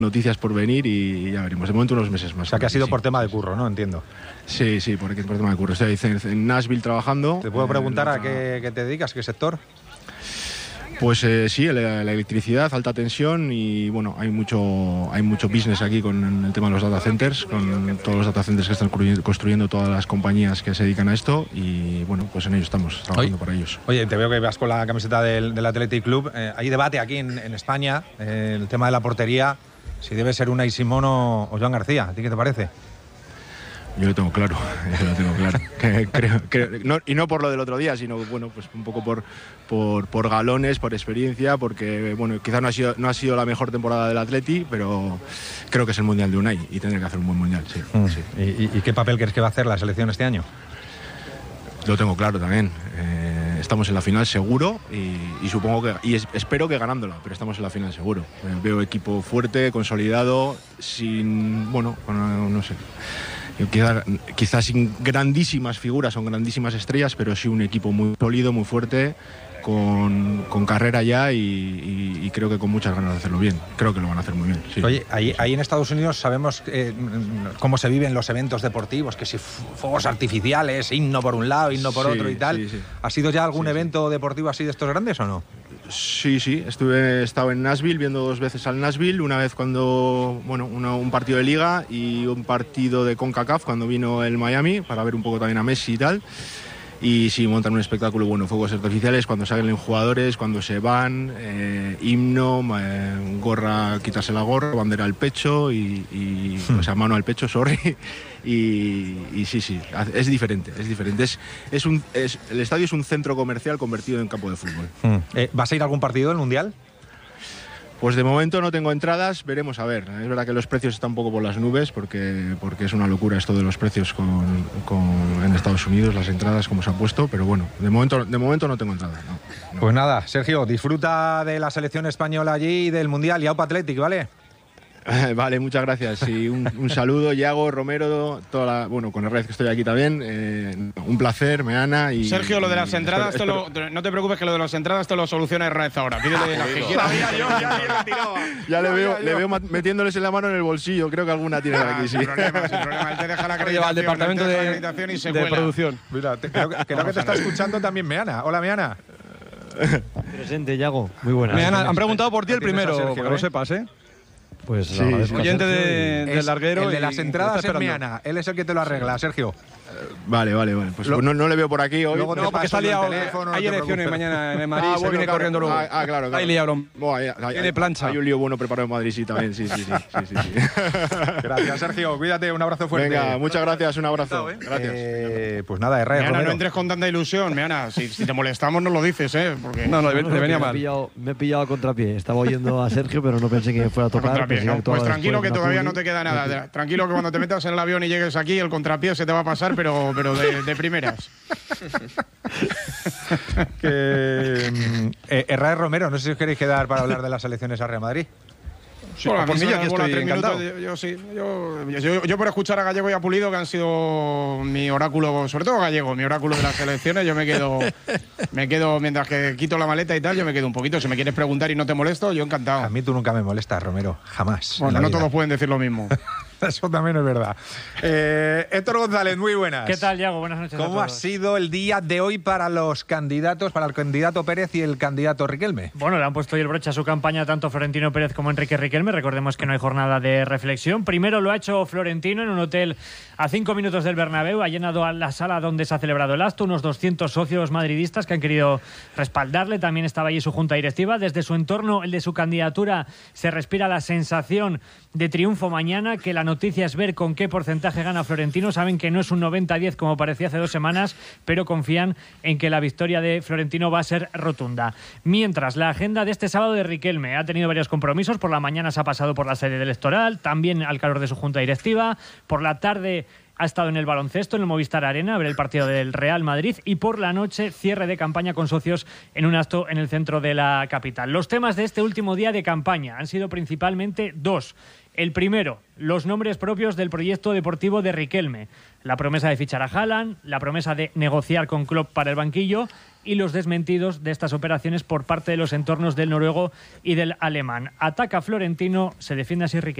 noticias por venir y ya veremos. De momento unos meses más. O sea, que ha sido por tema de curro, ¿no? Entiendo. Sí, por tema de curro. Estoy en Nashville trabajando. ¿Te puedo preguntar a qué te dedicas? ¿Qué sector? Pues sí, la electricidad, alta tensión y bueno, hay mucho business aquí con el tema de los data centers, con todos los data centers que están construyendo todas las compañías que se dedican a esto y bueno, pues en ello estamos trabajando para ellos. Oye, te veo que vas con la camiseta del Athletic Club. Hay debate aquí en España, el tema de la portería, si debe ser Unai Simón o Joan García. ¿A ti qué te parece? Yo lo tengo claro. Creo, y no por lo del otro día, sino bueno, pues un poco por galones, por experiencia, porque bueno, quizás no ha sido la mejor temporada del Atleti, pero creo que es el Mundial de Unai y tendrá que hacer un buen Mundial, sí. ¿Y qué papel crees que va a hacer la selección este año? Lo tengo claro también. Estamos en la final seguro y supongo que espero que ganándola, pero estamos en la final seguro. Veo equipo fuerte, consolidado, no sé. Quizás sin grandísimas figuras o grandísimas estrellas, pero sí un equipo muy sólido, muy fuerte, con carrera ya y creo que con muchas ganas de hacerlo bien. Creo que lo van a hacer muy bien. Sí. Oye, ahí en Estados Unidos sabemos cómo se viven los eventos deportivos, que si fuegos artificiales, himno por un lado, himno por otro y tal. Sí. ¿Ha sido ya algún evento deportivo así de estos grandes o no? Sí, he estado en Nashville viendo 2 veces al Nashville, una vez cuando, un partido de Liga y un partido de CONCACAF cuando vino el Miami para ver un poco también a Messi y tal. Y sí, montan un espectáculo, fuegos artificiales, cuando salen jugadores, cuando se van, himno, gorra, quitarse la gorra, bandera al pecho o sea, mano al pecho, sorry. Y sí, es diferente. El estadio es un centro comercial convertido en campo de fútbol. ¿Vas a ir a algún partido del Mundial? Pues de momento no tengo entradas, veremos a ver. Es verdad que los precios están un poco por las nubes porque es una locura esto de los precios en Estados Unidos, las entradas como se han puesto, pero bueno, de momento no tengo entradas. No. Pues nada, Sergio, disfruta de la selección española allí y del Mundial y Aupa Athletic, ¿vale? Vale, muchas gracias. Y un saludo, Yago, Romero, con el red que estoy aquí también. Un placer, Meana. Y Sergio, lo de las entradas, no te preocupes que lo de las entradas te lo soluciona el red ahora. Pídele las que quieras. Ya le veo metiéndoles en la mano en el bolsillo. Creo que alguna tiene aquí, sí. Sin problema. Él te deja la acreditación. Al departamento de producción. Mira, creo que te está escuchando también Meana. Hola, Meana. Presente, Yago. Muy buenas. Meana, han preguntado por ti el primero, Sergio, que lo sepas, ¿eh? Pues sí, oyente del larguero. El de las entradas es Meana. Él es el que te lo arregla, Sergio. Vale. Pues no le veo por aquí hoy. Luego no, porque está liado. Hay elecciones mañana en Madrid. Se viene corriendo luego. Claro. Ahí liado. Tiene plancha. Hay un lío bueno preparado en Madrid, sí, también. Sí. Gracias, Sergio. Cuídate, un abrazo fuerte. Venga, muchas gracias, un abrazo. Gracias. Pues nada, Meana, no entres con tanta ilusión, Meana. Si te molestamos, no lo dices, ¿eh? Porque no, le venía mal. Me he pillado a contrapié. Estaba oyendo a Sergio, pero no pensé que fuera a tocar. Pues tranquilo, que todavía no te queda nada. Tranquilo, que cuando te metas en el avión y llegues aquí, el contrapié se te va a pasar, pero de primeras. Herrera Romero, no sé si os queréis quedar para hablar de las elecciones a Real Madrid. Sí, por mí, aquí estoy encantado. Yo por escuchar a Gallego y a Pulido, que han sido mi oráculo, sobre todo Gallego, mi oráculo de las elecciones, yo me quedo mientras que quito la maleta y tal, yo me quedo un poquito. Si me quieres preguntar y no te molesto, yo encantado. A mí tú nunca me molestas, Romero, jamás. Bueno, no todos pueden decir lo mismo. Eso también es verdad. Héctor González, muy buenas. ¿Qué tal, Yago? Buenas noches. ¿Cómo ha sido el día de hoy para los candidatos, para el candidato Pérez y el candidato Riquelme? Bueno, le han puesto hoy el broche a su campaña tanto Florentino Pérez como Enrique Riquelme. Recordemos que no hay jornada de reflexión. Primero lo ha hecho Florentino en un hotel a 5 minutos del Bernabéu. Ha llenado a la sala donde se ha celebrado el acto. Unos 200 socios madridistas que han querido respaldarle. También estaba allí su junta directiva. Desde su entorno, el de su candidatura, se respira la sensación de triunfo mañana, que la noticia es ver con qué porcentaje gana Florentino. Saben que no es un 90-10 como parecía hace 2 semanas, pero confían en que la victoria de Florentino va a ser rotunda. Mientras, la agenda de este sábado de Riquelme ha tenido varios compromisos. Por la mañana se ha pasado por la sede electoral, también al calor de su junta directiva. Por la tarde ha estado en el baloncesto, en el Movistar Arena, a ver el partido del Real Madrid, y por la noche cierre de campaña con socios en un acto en el centro de la capital. Los temas de este último día de campaña han sido principalmente 2. El primero, los nombres propios del proyecto deportivo de Riquelme. La promesa de fichar a Haaland, la promesa de negociar con Klopp para el banquillo y los desmentidos de estas operaciones por parte de los entornos del noruego y del alemán. Ataca Florentino, se defiende así Riquelme.